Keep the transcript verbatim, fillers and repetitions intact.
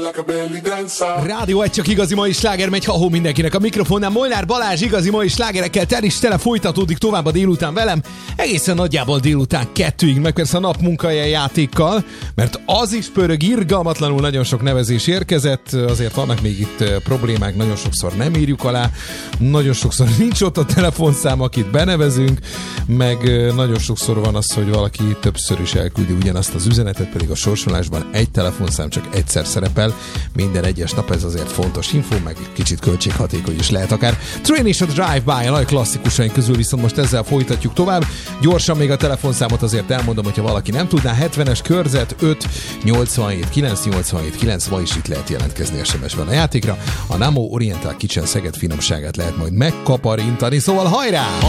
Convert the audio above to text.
Rádió egy csak igazi mai sláger megy, ha-hó mindenkinek a mikrofonnál. Molnár Balázs igazi mai slágerekkel tel is tele folytatódik tovább a délután velem. Egészen nagyjából délután kettőig, meg persze a nap munkahelyi játékkal, mert az is pörög, irgalmatlanul nagyon sok nevezés érkezett, azért vannak még itt problémák, nagyon sokszor nem írjuk alá, nagyon sokszor nincs ott a telefonszám, akit benevezünk, meg nagyon sokszor van az, hogy valaki többször is elküldi ugyanazt az üzenetet, pedig a sorsolásban egy telefonszám csak egyszer szerepel minden egyes nap, ez azért fontos info, meg kicsit költséghatékony is lehet akár. Train és a Drive-By a nagy klasszikusaink közül, viszont most ezzel folytatjuk tovább. Gyorsan még a telefonszámot azért elmondom, hogyha valaki nem tudná, hetvenes körzet öt nyolcvanhét kilenc nyolcvanhét kilenc, ma is itt lehet jelentkezni es em es-ben a játékra. A Namo Oriental Kitchen Szeged finomságát lehet majd megkaparintani, szóval hajrá!